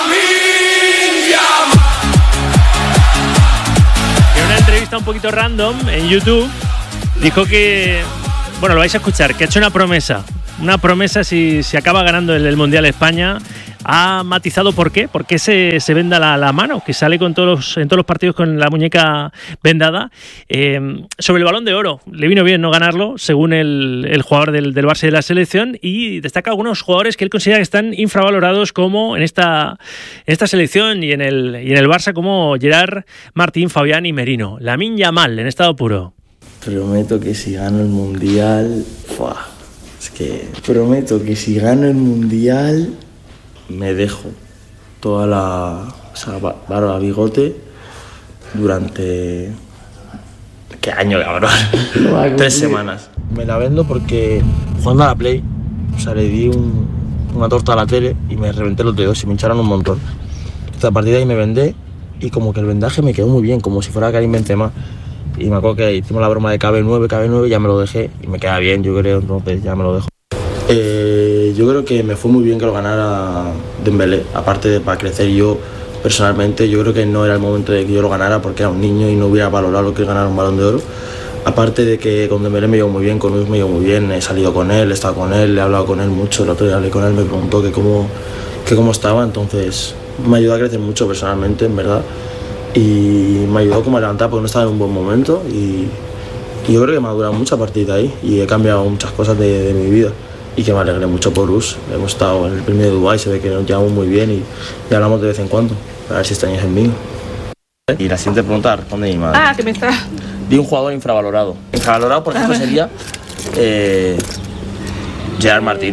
En una entrevista un poquito random en YouTube dijo que, bueno, lo vais a escuchar, que ha hecho una promesa, una promesa si, si acaba ganando el, el Mundial España. Ha matizado por qué, por qué se, se venda la, la mano, que sale con todos los, en todos los partidos con la muñeca vendada. Eh, sobre el Balón de Oro, le vino bien no ganarlo, según el, el jugador del, del Barça y de la selección, y destaca algunos jugadores que él considera que están infravalorados, como en esta, en esta selección y en, el, y en el Barça, como Gerard Martín, Fabián y Merino. Lamine Yamal, en estado puro. Prometo que si gano el Mundial... ¡Fua! Es que prometo que si gano el Mundial me dejo toda la... O sea, barba, bigote durante... ¿Qué año, cabrón? Tres semanas. Me la vendo porque jugando a la Play, o sea, le di un, una torta a la tele y me reventé los dedos y me hincharon un montón. Entonces, a partir de ahí me vendé y como que el vendaje me quedó muy bien, como si fuera Karim Benzema. Y me acuerdo que hicimos la broma de K B nueve, K B nueve, ya me lo dejé y me queda bien, yo creo, entonces ya me lo dejo. Eh, yo creo que me fue muy bien que lo ganara Dembélé, aparte de para crecer yo personalmente, yo creo que no era el momento de que yo lo ganara porque era un niño y no hubiera valorado lo que es ganar un Balón de Oro. Aparte de que con Dembélé me llevo muy bien, con Luis me llevo muy bien, he salido con él, he estado con él, he hablado con él mucho, el otro día hablé con él, me preguntó que cómo, que cómo estaba, entonces me ayudó a crecer mucho personalmente, en verdad, y me ayudó como a levantar porque no estaba en un buen momento, y, y yo creo que me ha durado mucho a partir de ahí y he cambiado muchas cosas de, de mi vida y que me alegré mucho por Us. Hemos estado en el premio de Dubái, se ve que nos llevamos muy bien y, y hablamos de vez en cuando, a ver si extrañas en mí. Y la siguiente pregunta responde mi madre. Ah, que me está... Di un jugador infravalorado. Infravalorado, por ejemplo, sería eh, Gerard Martín.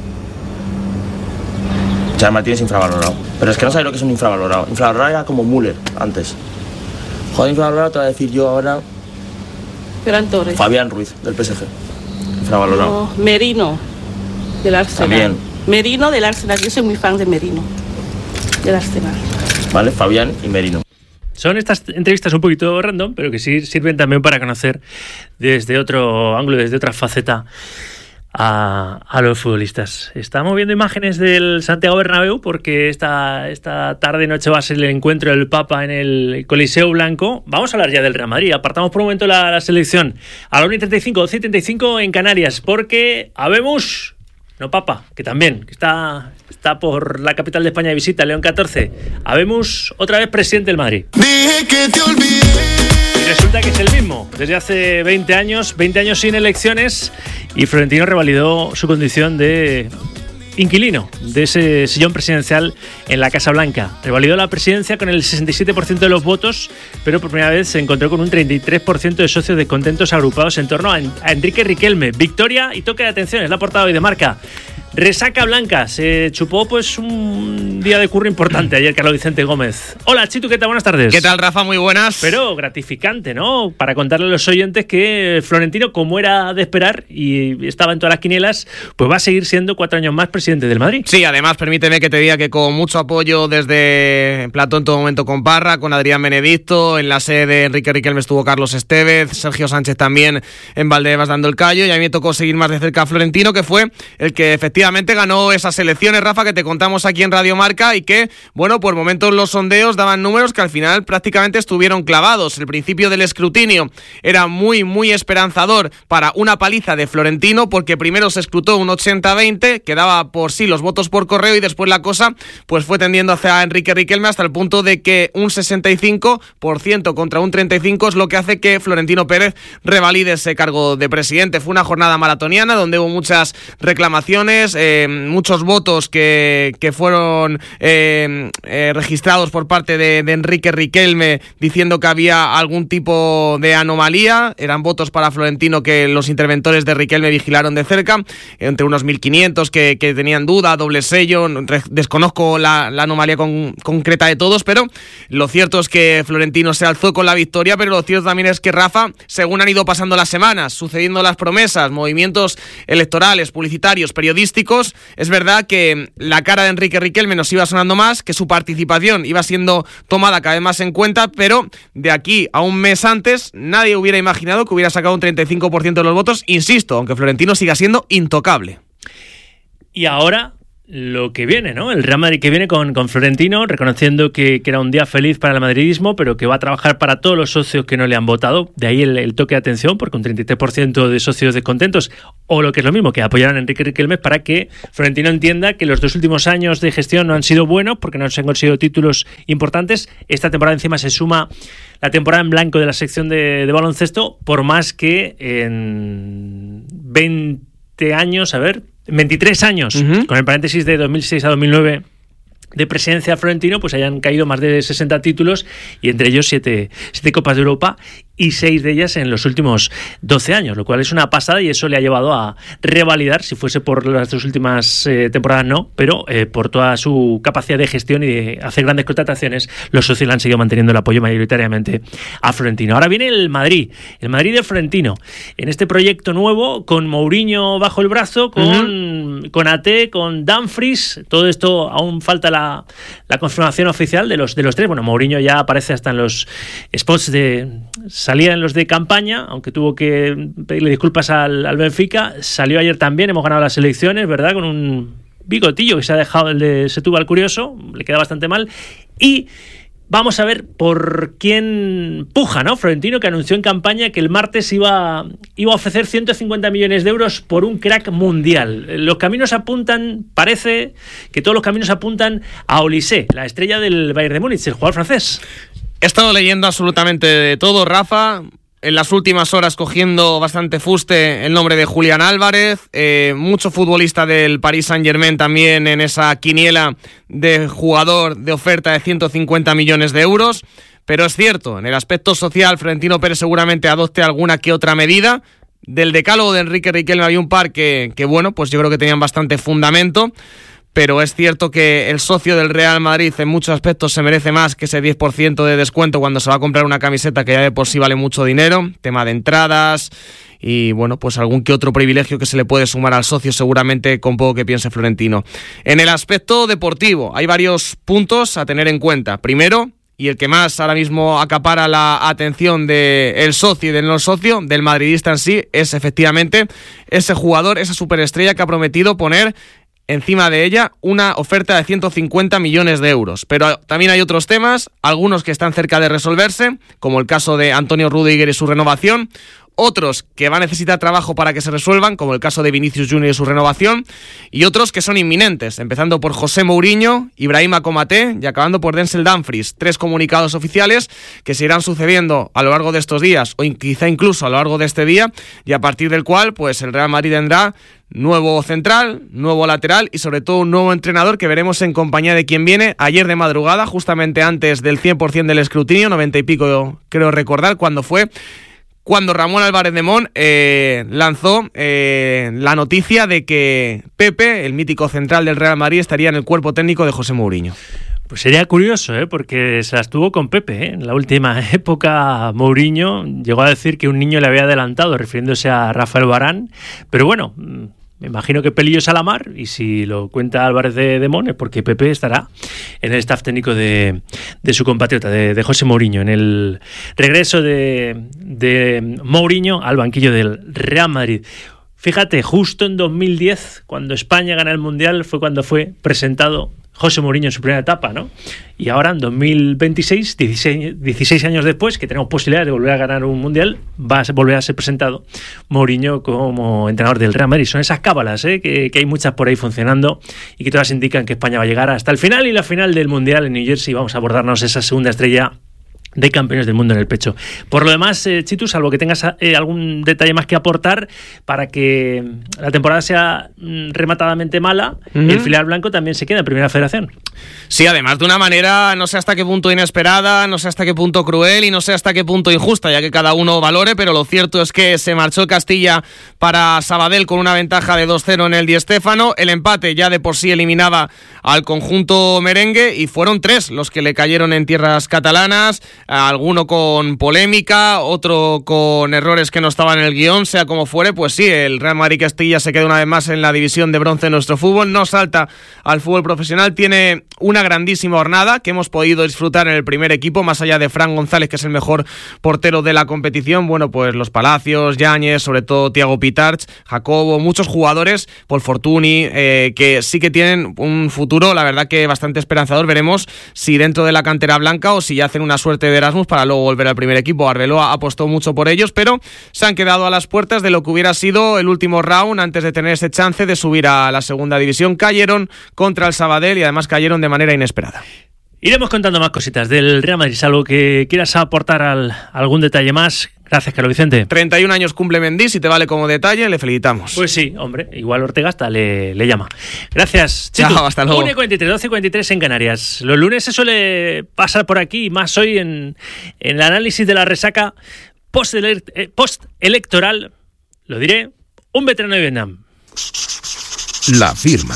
Gerard Martín es infravalorado. Pero es que no sabes lo que es un infravalorado. Infravalorado era como Müller antes. Jugador infravalorado te voy a decir yo ahora... Ferran Torres. Fabián Ruiz, del P S G. Infravalorado. No, Merino, del Arsenal. También. Merino, del Arsenal. Yo soy muy fan de Merino, del Arsenal. Vale, Fabián y Merino. Son estas entrevistas un poquito random, pero que sí sirven también para conocer desde otro ángulo, desde otra faceta a, a los futbolistas. Estamos viendo imágenes del Santiago Bernabéu porque esta, esta tarde noche va a ser el encuentro del Papa en el Coliseo Blanco. Vamos a hablar ya del Real Madrid. Apartamos por un momento la, la selección. A la una y treinta y cinco, doce y treinta y cinco en Canarias, porque habemos... No, Papa, que también, que está, está por la capital de España de visita, León catorce. Habemos otra vez presidente del Madrid. Dije que te olvidé. Y resulta que es el mismo, desde hace veinte años, veinte años sin elecciones, y Florentino revalidó su condición de inquilino de ese sillón presidencial en la Casa Blanca. Revalidó la presidencia con el sesenta y siete por ciento de los votos, pero por primera vez se encontró con un treinta y tres por ciento de socios descontentos agrupados en torno a, a Enrique Riquelme. Victoria y toque de atención, es la portada hoy de Marca. Resaca blanca, se chupó pues un día de curro importante ayer Carlos Vicente Gómez. Hola Chitu, ¿qué tal? Buenas tardes. ¿Qué tal, Rafa? Muy buenas. Pero gratificante, ¿no? Para contarle a los oyentes que Florentino, como era de esperar y estaba en todas las quinielas, pues va a seguir siendo cuatro años más presidente del Madrid. Sí, además permíteme que te diga que con mucho apoyo desde Platón en todo momento con Parra, con Adrián Benedicto, en la sede de Enrique Riquelme estuvo Carlos Estevez, Sergio Sánchez también en Valdebebas dando el callo, y a mí me tocó seguir más de cerca a Florentino, que fue el que efectivamente ganó esas elecciones, Rafa, que te contamos aquí en Radio Marca, y que, bueno, por momentos los sondeos daban números que al final prácticamente estuvieron clavados. El principio del escrutinio era muy, muy esperanzador para una paliza de Florentino, porque primero se escrutó un ochenta veinte, que daba por sí los votos por correo, y después la cosa pues fue tendiendo hacia Enrique Riquelme hasta el punto de que un sesenta y cinco por ciento contra un treinta y cinco por ciento es lo que hace que Florentino Pérez revalide ese cargo de presidente. Fue una jornada maratoniana donde hubo muchas reclamaciones, eh, muchos votos que, que fueron eh, eh, registrados por parte de, de Enrique Riquelme diciendo que había algún tipo de anomalía. Eran votos para Florentino que los interventores de Riquelme vigilaron de cerca, entre unos mil quinientos que, que tenían duda, doble sello. Desconozco la, la anomalía con, concreta de todos, pero lo cierto es que Florentino se alzó con la victoria. Pero lo cierto también es que, Rafa, según han ido pasando las semanas, sucediendo las promesas, movimientos electorales, publicitarios, periodísticos, es verdad que la cara de Enrique Riquelme nos iba sonando más, que su participación iba siendo tomada cada vez más en cuenta, pero de aquí a un mes antes nadie hubiera imaginado que hubiera sacado un treinta y cinco por ciento de los votos, insisto, aunque Florentino siga siendo intocable. Y ahora lo que viene, ¿no? El Real Madrid que viene con, con Florentino, reconociendo que, que era un día feliz para el madridismo, pero que va a trabajar para todos los socios que no le han votado. De ahí el, el toque de atención, porque un treinta y tres por ciento de socios descontentos, o lo que es lo mismo, que apoyaron a Enrique Riquelme, para que Florentino entienda que los dos últimos años de gestión no han sido buenos, porque no se han conseguido títulos importantes. Esta temporada encima se suma la temporada en blanco de la sección de, de baloncesto, por más que en veinte años, a ver... veintitrés años, uh-huh. con el paréntesis de dos mil seis a dos mil nueve de presidencia Florentino, pues hayan caído más de sesenta títulos, y entre ellos siete, siete Copas de Europa, y seis de ellas en los últimos doce años, lo cual es una pasada, y eso le ha llevado a revalidar, si fuese por las dos últimas eh, temporadas no, pero eh, por toda su capacidad de gestión y de hacer grandes contrataciones, los socios le han seguido manteniendo el apoyo mayoritariamente a Florentino. Ahora viene el Madrid, el Madrid de Florentino, en este proyecto nuevo, con Mourinho bajo el brazo, con, uh-huh. con A T, con Dumfries, todo esto aún falta la, la confirmación oficial de los, de los tres. Bueno, Mourinho ya aparece hasta en los spots de... salía en los de campaña, aunque tuvo que pedirle disculpas al, al Benfica. Salió ayer también, hemos ganado las elecciones, ¿verdad? Con un bigotillo que se ha dejado el de Setúbal curioso, le queda bastante mal. Y Vamos a ver por quién puja, ¿no? Florentino, que anunció en campaña que el martes iba, iba a ofrecer ciento cincuenta millones de euros por un crack mundial. Los caminos apuntan, parece que todos los caminos apuntan a Olise, la estrella del Bayern de Múnich, el jugador francés. He estado leyendo absolutamente de todo, Rafa. En las últimas horas cogiendo bastante fuste el nombre de Julián Álvarez, eh, mucho futbolista del Paris Saint-Germain también en esa quiniela de jugador de oferta de ciento cincuenta millones de euros, pero es cierto, en el aspecto social Florentino Pérez seguramente adopte alguna que otra medida. Del decálogo de Enrique Riquelme había un par que, que bueno, pues yo creo que tenían bastante fundamento. Pero es cierto que el socio del Real Madrid en muchos aspectos se merece más que ese diez por ciento de descuento cuando se va a comprar una camiseta que ya de por sí vale mucho dinero, tema de entradas y bueno, pues algún que otro privilegio que se le puede sumar al socio seguramente con poco que piense Florentino. En el aspecto deportivo hay varios puntos a tener en cuenta. Primero, y el que más ahora mismo acapara la atención del socio y del no socio, del madridista en sí, es efectivamente ese jugador, esa superestrella que ha prometido poner encima de ella una oferta de ciento cincuenta millones de euros. Pero también hay otros temas, algunos que están cerca de resolverse, como el caso de Antonio Rüdiger y su renovación, otros que va a necesitar trabajo para que se resuelvan, como el caso de Vinicius Junior y su renovación, y otros que son inminentes, empezando por José Mourinho, Ibrahima Konaté y acabando por Denzel Dumfries. Tres comunicados oficiales que se irán sucediendo a lo largo de estos días, o quizá incluso a lo largo de este día, y a partir del cual pues el Real Madrid tendrá nuevo central, nuevo lateral y sobre todo un nuevo entrenador que veremos en compañía de quien viene ayer de madrugada, justamente antes del cien por ciento del escrutinio, noventa y pico creo recordar, cuando fue cuando Ramón Álvarez de Mon eh, lanzó eh, la noticia de que Pepe, el mítico central del Real Madrid, estaría en el cuerpo técnico de José Mourinho. Pues sería curioso, ¿eh? Porque se las tuvo con Pepe, ¿eh? En la última época Mourinho llegó a decir que un niño le había adelantado, refiriéndose a Rafael Varane, pero bueno, me imagino que pelillos a la mar, y si lo cuenta Álvarez de, de Mon es porque Pepe estará en el staff técnico de, de su compatriota, de, de José Mourinho, en el regreso de, de Mourinho al banquillo del Real Madrid. Fíjate, justo en dos mil diez, cuando España gana el Mundial, fue cuando fue presentado José Mourinho en su primera etapa, ¿no? Y ahora en dos mil veintiséis, dieciséis, dieciséis años después, que tenemos posibilidades de volver a ganar un Mundial, va a volver a ser presentado Mourinho como entrenador del Real Madrid. Son esas cábalas, ¿eh? que, que hay muchas por ahí funcionando y que todas indican que España va a llegar hasta el final y la final del Mundial en New Jersey. Vamos a abordarnos esa segunda estrella de campeones del mundo en el pecho. Por lo demás, eh, Chitu, salvo que tengas eh, algún detalle más que aportar para que la temporada sea mm, rematadamente mala, uh-huh. El filial blanco también se queda en Primera Federación. Sí, además de una manera no sé hasta qué punto inesperada, no sé hasta qué punto cruel y no sé hasta qué punto injusta, ya que cada uno valore, pero lo cierto es que se marchó el Castilla para Sabadell con una ventaja de dos cero en el Di Stéfano. El empate ya de por sí eliminaba al conjunto merengue y fueron tres los que le cayeron en tierras catalanas. Alguno con polémica, otro con errores que no estaban en el guión, sea como fuere, pues sí, el Real Madrid Castilla se queda una vez más en la división de bronce de nuestro fútbol, no salta al fútbol profesional, tiene una grandísima jornada que hemos podido disfrutar en el primer equipo, más allá de Fran González, que es el mejor portero de la competición, bueno, pues los Palacios, Yáñez, sobre todo Thiago Pitarch, Jacobo, muchos jugadores, Paul Fortuny, eh, que sí que tienen un futuro, la verdad que bastante esperanzador. Veremos si dentro de la cantera blanca o si ya hacen una suerte de Erasmus para luego volver al primer equipo. Arbeloa apostó mucho por ellos, pero se han quedado a las puertas de lo que hubiera sido el último round antes de tener ese chance de subir a la segunda división. Cayeron contra el Sabadell y además cayeron de manera inesperada. Iremos contando más cositas del Real Madrid, algo que quieras aportar al, algún detalle más. Gracias, Carlos Vicente. treinta y un años cumple Mendy, si te vale como detalle, le felicitamos. Pues sí, hombre, igual Ortega hasta le, le llama. Gracias, Chitu. Chao, hasta luego. una y cuarenta y tres, doce y cuarenta y tres en Canarias. Los lunes se suele pasar por aquí, más hoy en, en el análisis de la resaca post-electoral, lo diré, un veterano de Vietnam. La firma.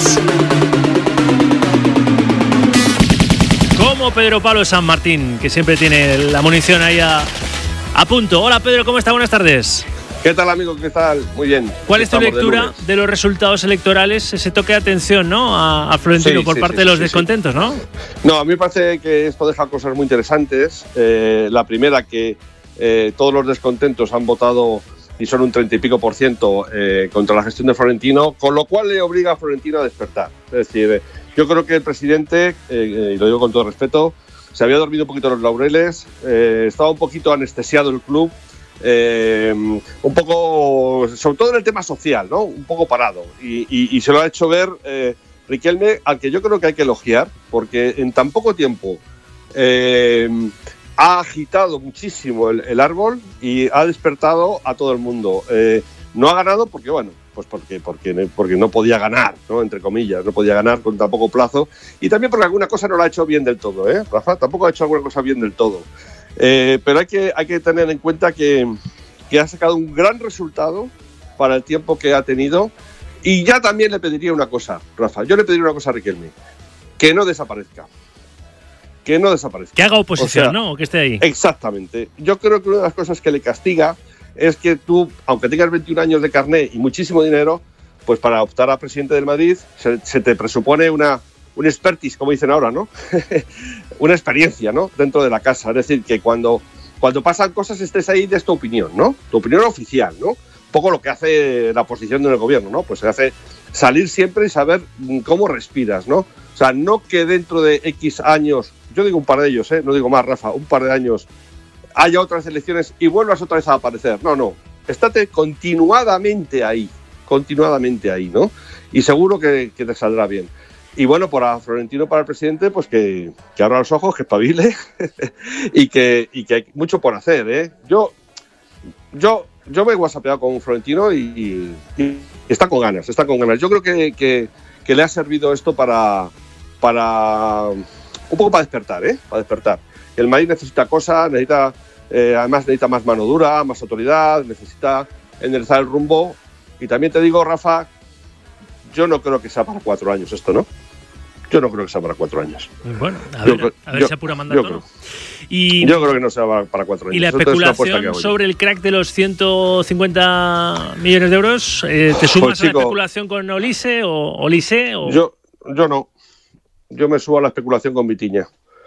Como Pedro Pablo San Martín, que siempre tiene la munición ahí a... A punto. Hola Pedro, ¿cómo está? Buenas tardes. ¿Qué tal, amigo? ¿Qué tal? Muy bien. ¿Cuál es tu lectura de, de los resultados electorales? Ese toque de atención, ¿no? A, a Florentino sí, por sí, parte sí, de los sí, descontentos, sí. ¿no? No, a mí me parece que esto deja cosas muy interesantes. Eh, la primera, que eh, todos los descontentos han votado y son un treinta y pico por ciento eh, contra la gestión de Florentino, con lo cual le obliga a Florentino a despertar. Es decir, eh, yo creo que el presidente, eh, y lo digo con todo respeto, se había dormido un poquito los laureles, eh, estaba un poquito anestesiado el club, eh, un poco, sobre todo en el tema social, ¿no? Un poco parado. Y, y, y se lo ha hecho ver eh, Riquelme, al que yo creo que hay que elogiar, porque en tan poco tiempo eh, ha agitado muchísimo el, el árbol y ha despertado a todo el mundo. Eh, no ha ganado porque, bueno, pues porque, porque, porque no podía ganar, ¿no? Entre comillas, no podía ganar con tan poco plazo, y también porque alguna cosa no la ha hecho bien del todo, ¿eh? Rafa tampoco ha hecho alguna cosa bien del todo. Eh, pero hay que, hay que tener en cuenta que, que ha sacado un gran resultado para el tiempo que ha tenido, y ya también le pediría una cosa, Rafa, yo le pediría una cosa a Riquelme, que no desaparezca. Que no desaparezca. Que haga oposición, o sea, ¿no? O que esté ahí. Exactamente. Yo creo que una de las cosas que le castiga es que tú, aunque tengas veintiún años de carné y muchísimo dinero, pues para optar a presidente del Madrid se, se te presupone una, un expertise, como dicen ahora, ¿no? Una experiencia, ¿no? Dentro de la casa. Es decir, que cuando, cuando pasan cosas estés ahí, des tu opinión, ¿no? Tu opinión oficial, ¿no? Un poco lo que hace la oposición del gobierno, ¿no? Pues se hace salir siempre y saber cómo respiras, ¿no? O sea, no que dentro de X años, yo digo un par de ellos, ¿eh? No digo más, Rafa, un par de años, haya otras elecciones y vuelvas otra vez a aparecer. No, no. Estate continuadamente ahí, continuadamente ahí, ¿no? Y seguro que, que te saldrá bien. Y bueno, para Florentino, para el presidente, pues que, que abra los ojos, que espabile y, que, y que hay mucho por hacer, ¿eh? Yo, yo, yo me he whatsappeado con Florentino y, y, y está con ganas, está con ganas. Yo creo que, que, que le ha servido esto para, para un poco para despertar, ¿eh? Para despertar. El Madrid necesita cosas, necesita, eh, además necesita más mano dura, más autoridad, necesita enderezar el rumbo. Y también te digo, Rafa, yo no creo que sea para cuatro años esto, ¿no? Yo no creo que sea para cuatro años. Bueno, a ver, yo, a ver yo, si apura mandato, yo creo. ¿no? Y, yo creo que no sea para cuatro años. Y la especulación sobre el crack de los ciento cincuenta millones de euros, eh, ¿te sumas pues, chico, a la especulación con Olise o Olise? O... Yo, yo no. Yo me subo a la especulación con Vitinha.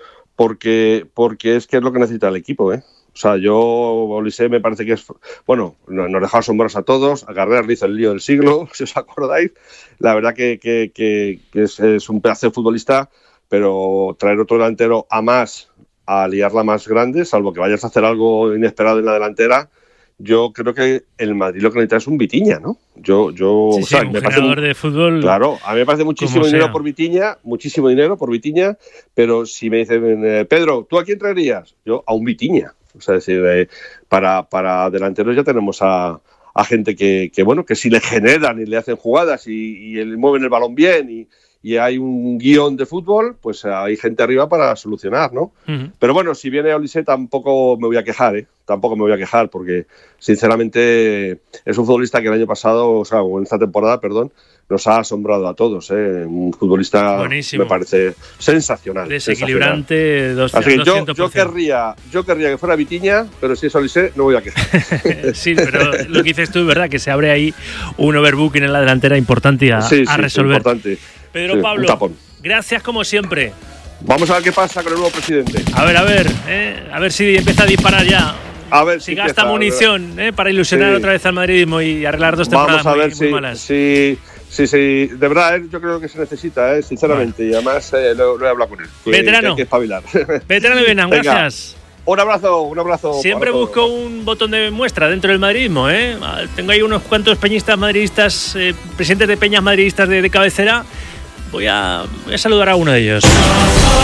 Porque, porque es que es lo que necesita el equipo, ¿eh? O sea, yo, Olise me parece que es... Bueno, nos dejó asombros a todos. A Carrer le hizo el lío del siglo, si os acordáis. La verdad que, que, que, que es, es un pedazo de futbolista, pero traer otro delantero a más, a liarla más grande, salvo que vayas a hacer algo inesperado en la delantera, yo creo que el Madrid lo que necesita es un Vitinha, ¿no? Yo, yo, sí, o sea, sí, un me generador parece, de fútbol. Claro, a mí me parece muchísimo dinero sea. por Vitinha, muchísimo dinero por Vitinha, pero si me dicen, eh, Pedro, ¿tú a quién traerías? Yo a un Vitinha. O sea, es decir, eh, para, para delanteros ya tenemos a, a gente que, que, bueno, que si le generan y le hacen jugadas y, y mueven el balón bien y, y hay un guión de fútbol, pues hay gente arriba para solucionar, ¿no? Uh-huh. Pero bueno, si viene Olise tampoco me voy a quejar, ¿eh? Tampoco me voy a quejar porque, sinceramente, es un futbolista que el año pasado, o sea, o en esta temporada, perdón, nos ha asombrado a todos, ¿eh? Un futbolista, buenísimo, me parece sensacional. Desequilibrante, doscientos por ciento. Así que yo, yo, querría, yo querría que fuera Vitinha, pero si es Olise, no voy a quejar. Sí, pero lo que dices tú es verdad, que se abre ahí un overbooking en la delantera importante a, sí, a sí, resolver. Importante. Pedro sí, Pablo, gracias como siempre. Vamos a ver qué pasa con el nuevo presidente. A ver, a ver, ¿eh? A ver si empieza a disparar ya. A ver si, si gasta empieza, munición, ¿eh? Para ilusionar sí. otra vez al madridismo y arreglar dos temporadas Vamos a ver muy, si, muy malas. Sí, sí, sí, de verdad, ¿eh? Yo creo que se necesita, ¿eh? Sinceramente, vale. Y además eh, lo, lo he hablado con él. Que, Veterano. Que hay que espabilar. Veterano y Benan, gracias. Un abrazo, un abrazo. Siempre busco un botón de muestra dentro del madridismo, ¿eh? Tengo ahí unos cuantos peñistas madridistas, eh, presidentes de peñas madridistas de, de cabecera. Voy a, voy a saludar a uno de ellos.